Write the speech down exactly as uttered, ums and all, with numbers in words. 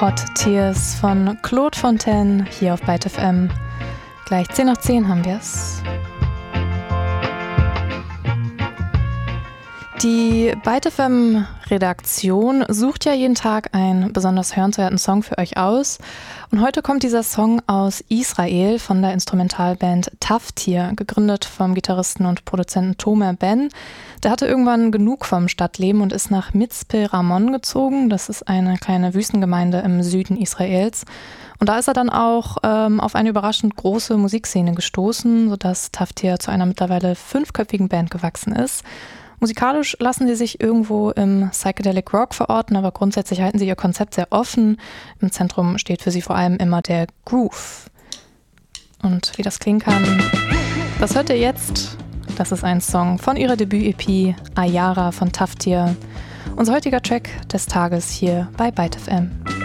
Hot Tears von Claude Fontaine hier auf Byte F M. Gleich zehn nach zehn haben wir es. Die Byte F M-Redaktion sucht ja jeden Tag einen besonders hörenswerten Song für euch aus. Und heute kommt dieser Song aus Israel von der Instrumentalband Taftir, gegründet vom Gitarristen und Produzenten Tomer Ben. Der hatte irgendwann genug vom Stadtleben und ist nach Mitzpe Ramon gezogen. Das ist eine kleine Wüstengemeinde im Süden Israels. Und da ist er dann auch ähm, auf eine überraschend große Musikszene gestoßen, sodass Taftir zu einer mittlerweile fünfköpfigen Band gewachsen ist. Musikalisch lassen sie sich irgendwo im Psychedelic Rock verorten, aber grundsätzlich halten sie ihr Konzept sehr offen. Im Zentrum steht für sie vor allem immer der Groove. Und wie das klingen kann, das hört ihr jetzt. Das ist ein Song von ihrer Debüt-E P Ayara von Taftir. Unser heutiger Track des Tages hier bei Byte F M.